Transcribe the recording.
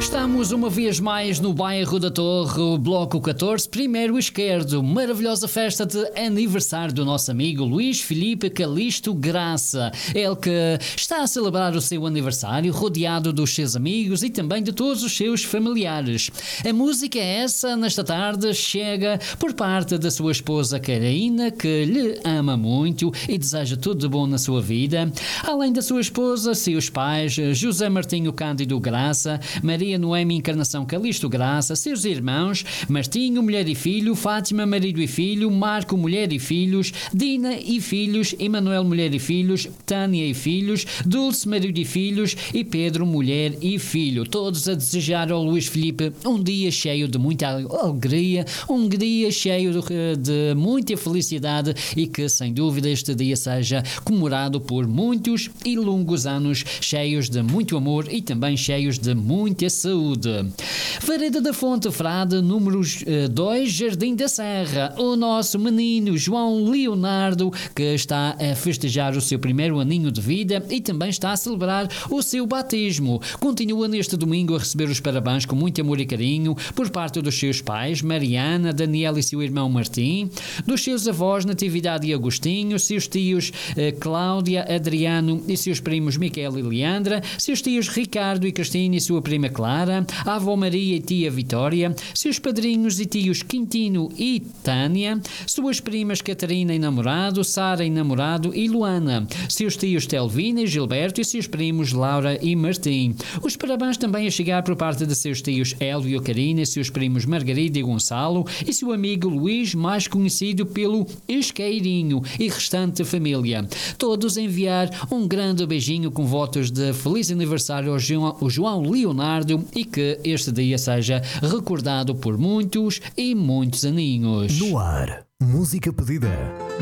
Estamos uma vez mais no bairro da Torre, bloco 14, primeiro esquerdo. Maravilhosa festa de aniversário do nosso amigo Luís Filipe Calixto Graça. Ele que está a celebrar o seu aniversário rodeado dos seus amigos e também de todos os seus familiares. A música é essa, nesta tarde, chega por parte da sua esposa Carina, que lhe ama muito e deseja tudo de bom na sua vida. Além da sua esposa, seus pais, José Martinho Cândido Graça, Maria Noemi Encarnação Calixto Graça, seus irmãos, Martinho, mulher e filho, Fátima, marido e filho, Marco, mulher e filhos, Dina e filhos, Emanuel, mulher e filhos, Tânia e filhos, Dulce, marido e filhos e Pedro, mulher e filho. Todos a desejar ao Luís Filipe um dia cheio de muita alegria, um dia cheio de muita felicidade e que, sem dúvida, este dia seja comemorado por muitos e longos anos cheios de muito amor e também cheios de muita saúde. Vareda da Fonte Frade, número 2, Jardim da Serra. O nosso menino João Leonardo, que está a festejar o seu primeiro aninho de vida e também está a celebrar o seu batismo. Continua neste domingo a receber os parabéns com muito amor e carinho por parte dos seus pais, Mariana, Daniel e seu irmão Martim, dos seus avós Natividade e Agostinho, seus tios Cláudia, Adriano e seus primos Miquel e Leandra, seus tios Ricardo e Cristina e sua prima Clara, a avó Maria e tia Vitória, seus padrinhos e tios Quintino e Tânia, suas primas Catarina e namorado, Sara e namorado e Luana, seus tios Telvina e Gilberto e seus primos Laura e Martim. Os parabéns também a chegar por parte de seus tios Hélio e Karina, seus primos Margarida e Gonçalo e seu amigo Luís, mais conhecido pelo Isqueirinho, e restante família. Todos enviar um grande beijinho com votos de feliz aniversário ao João Leonardo e que este dia seja recordado por muitos e muitos aninhos. No ar, música pedida.